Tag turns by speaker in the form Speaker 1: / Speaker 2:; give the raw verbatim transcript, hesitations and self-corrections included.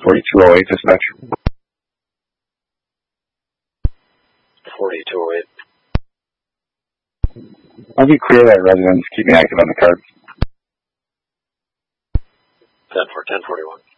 Speaker 1: forty-two oh eight, dispatch.
Speaker 2: forty-two oh eight.
Speaker 1: I'll be clear that residents keep me active on the card.
Speaker 2: ten for ten forty-one.